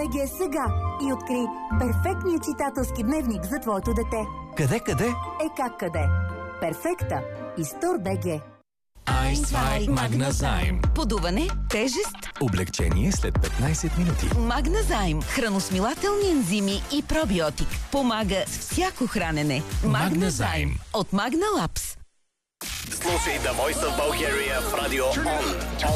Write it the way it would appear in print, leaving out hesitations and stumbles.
Store.bg сега и откри перфектния читателски дневник за твоето дете. Къде? Как къде? Перфекта и Store.bg. Айсвай Магназайм. Подуване, тежест, Облегчение след 15 минути. Магназайм. Храносмилателни ензими и пробиотик. Помага с всяко хранене. Магназайм. От Магналапс. Слушай The Voice of Bulgaria в Радио On.